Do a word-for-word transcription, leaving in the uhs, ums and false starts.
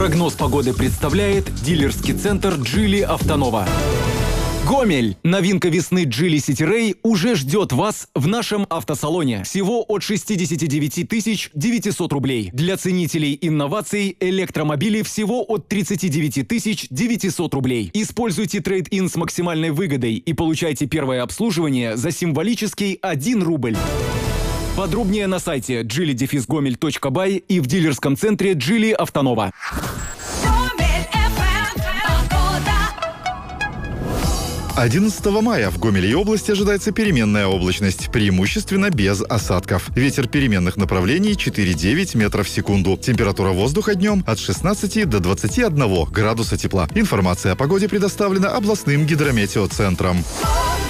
Прогноз погоды представляет дилерский центр Geely Автонова. Гомель! Новинка весны Geely City Ray уже ждет вас в нашем автосалоне. Всего от шестидесяти девяти тысяч девятисот рублей. Для ценителей инноваций электромобили всего от тридцати девяти тысяч девятисот рублей. Используйте трейд-ин с максимальной выгодой и получайте первое обслуживание за символический один рубль. Подробнее на сайте джили дефис гомель точка бай и в дилерском центре Geely Автонова. одиннадцатого мая в Гомеле и области ожидается переменная облачность, преимущественно без осадков. Ветер переменных направлений четыре-девять метров в секунду. Температура воздуха днем от шестнадцати до двадцати одного градуса тепла. Информация о погоде предоставлена областным гидрометеоцентром.